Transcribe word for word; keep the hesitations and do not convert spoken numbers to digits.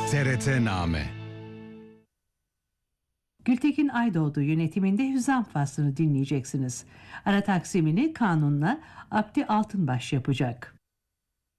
T R T-Name. Gültekin Aydoğdu yönetiminde Hüzam Faslı'nı dinleyeceksiniz. Ara taksimini kanunla Abdi Altınbaş yapacak.